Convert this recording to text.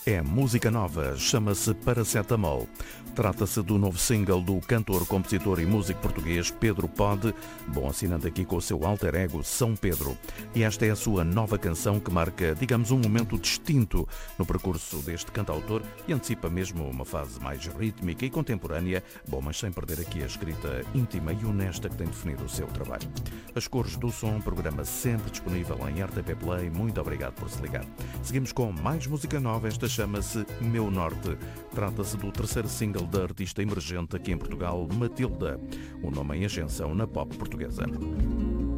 É música nova, chama-se Paracetamol. Trata-se do novo single do cantor, compositor e músico português Pedro Pode, bom assinante aqui com o seu alter ego São Pedro. E esta é a sua nova canção que marca, digamos, um momento distinto no percurso deste cantautor e antecipa mesmo uma fase mais rítmica e contemporânea, bom, mas sem perder aqui a escrita íntima e honesta que tem definido o seu trabalho. As Cores do Som, programa sempre disponível em RTP Play. Muito obrigado por se ligar. Seguimos com mais música nova, esta chama-se Meu Norte. Trata-se do terceiro single da artista emergente aqui em Portugal, Matilda, um nome em ascensão na pop portuguesa.